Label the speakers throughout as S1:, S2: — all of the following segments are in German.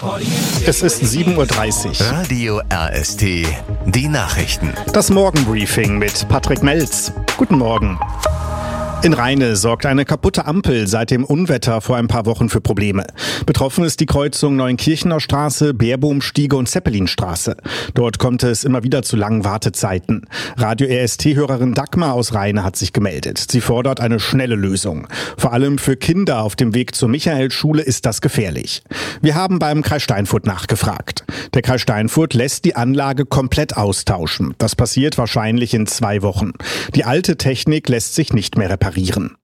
S1: Es ist 7:30 Uhr.
S2: Radio RST, die Nachrichten.
S1: Das Morgenbriefing mit Patrick Melz. Guten Morgen. In Rheine sorgt eine kaputte Ampel seit dem Unwetter vor ein paar Wochen für Probleme. Betroffen ist die Kreuzung Neunkirchener Straße, Beerbohmstiege und Zeppelinstraße. Dort kommt es immer wieder zu langen Wartezeiten. Radio RST-Hörerin Dagmar aus Rheine hat sich gemeldet. Sie fordert eine schnelle Lösung. Vor allem für Kinder auf dem Weg zur Michaelschule ist das gefährlich. Wir haben beim Kreis Steinfurt nachgefragt. Der Kreis Steinfurt lässt die Anlage komplett austauschen. Das passiert wahrscheinlich in 2 Wochen. Die alte Technik lässt sich nicht mehr reparieren.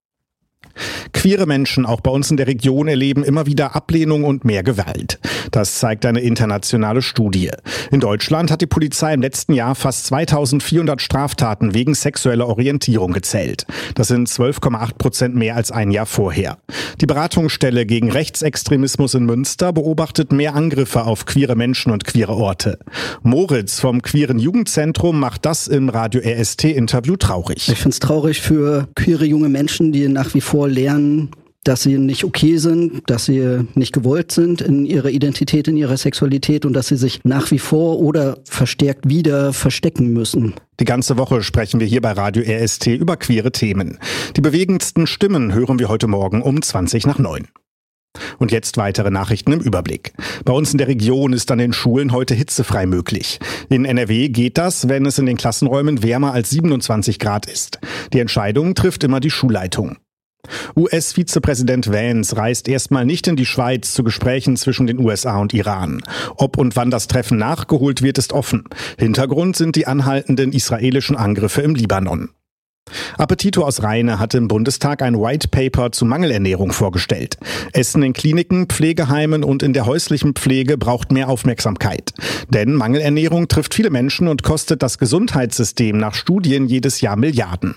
S1: Queere Menschen auch bei uns in der Region erleben immer wieder Ablehnung und mehr Gewalt. Das zeigt eine internationale Studie. In Deutschland hat die Polizei im letzten Jahr fast 2400 Straftaten wegen sexueller Orientierung gezählt. Das sind 12,8% mehr als ein Jahr vorher. Die Beratungsstelle gegen Rechtsextremismus in Münster beobachtet mehr Angriffe auf queere Menschen und queere Orte. Moritz vom Queeren Jugendzentrum macht das im Radio RST-Interview traurig.
S3: Ich finde es traurig für queere junge Menschen, die nach wie vor lernen, dass sie nicht okay sind, dass sie nicht gewollt sind in ihrer Identität, in ihrer Sexualität und dass sie sich nach wie vor oder verstärkt wieder verstecken müssen.
S1: Die ganze Woche sprechen wir hier bei Radio RST über queere Themen. Die bewegendsten Stimmen hören wir heute Morgen um 8:20. Und jetzt weitere Nachrichten im Überblick. Bei uns in der Region ist an den Schulen heute hitzefrei möglich. In NRW geht das, wenn es in den Klassenräumen wärmer als 27 Grad ist. Die Entscheidung trifft immer die Schulleitung. US-Vizepräsident Vance reist erstmal nicht in die Schweiz zu Gesprächen zwischen den USA und Iran. Ob und wann das Treffen nachgeholt wird, ist offen. Hintergrund sind die anhaltenden israelischen Angriffe im Libanon. Appetito aus Rheine hatte im Bundestag ein White Paper zu Mangelernährung vorgestellt. Essen in Kliniken, Pflegeheimen und in der häuslichen Pflege braucht mehr Aufmerksamkeit. Denn Mangelernährung trifft viele Menschen und kostet das Gesundheitssystem nach Studien jedes Jahr Milliarden.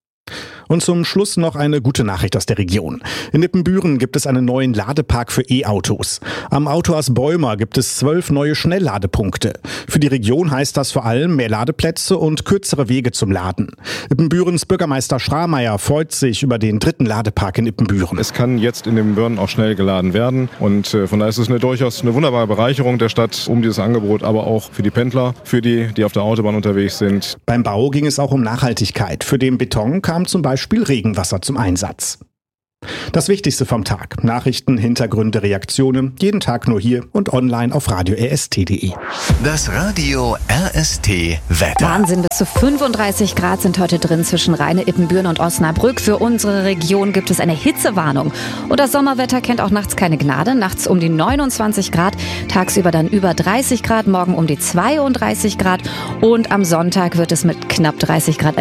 S1: Und zum Schluss noch eine gute Nachricht aus der Region. In Ippenbüren gibt es einen neuen Ladepark für E-Autos. Am Autohaus Bäumer gibt es 12 neue Schnellladepunkte. Für die Region heißt das vor allem mehr Ladeplätze und kürzere Wege zum Laden. Ippenbürens Bürgermeister Schrameyer freut sich über den 3. Ladepark in Ippenbüren.
S4: Es kann jetzt in Ippenbüren auch schnell geladen werden und von daher ist es durchaus eine wunderbare Bereicherung der Stadt um dieses Angebot, aber auch für die Pendler, für die auf der Autobahn unterwegs sind.
S1: Beim Bau ging es auch um Nachhaltigkeit. Für den Beton kam zum Beispiel Regenwasser zum Einsatz. Das Wichtigste vom Tag. Nachrichten, Hintergründe, Reaktionen. Jeden Tag nur hier und online auf radio-rst.de.
S2: Das Radio RST Wetter.
S5: Wahnsinn, bis zu 35 Grad sind heute drin zwischen Rheine, Ippenbüren und Osnabrück. Für unsere Region gibt es eine Hitzewarnung. Und das Sommerwetter kennt auch nachts keine Gnade. Nachts um die 29 Grad, tagsüber dann über 30 Grad, morgen um die 32 Grad. Und am Sonntag wird es mit knapp 30 Grad